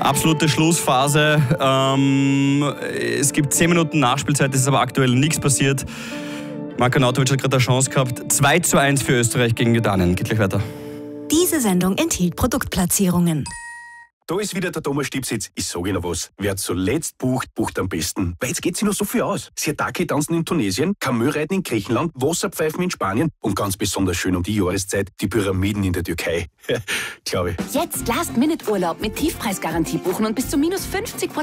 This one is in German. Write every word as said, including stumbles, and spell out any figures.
Absolute Schlussphase. Ähm, es gibt zehn Minuten Nachspielzeit, es ist aber aktuell nichts passiert. Marko Arnautovic hat gerade eine Chance gehabt. zwei zu eins für Österreich gegen Jordanien. Geht gleich weiter. Diese Sendung enthielt Produktplatzierungen. Da ist wieder der Thomas Stipsitz. Ich sage Ihnen was. Wer zuletzt bucht, bucht am besten. Weil jetzt geht sich noch so viel aus. Siatake-Tanzen in Tunesien, Kamelreiten in Griechenland, Wasserpfeifen in Spanien und ganz besonders schön um die Jahreszeit die Pyramiden in der Türkei. Glaube ich. Jetzt Last-Minute-Urlaub mit Tiefpreisgarantie buchen und bis zu minus fünfzig Prozent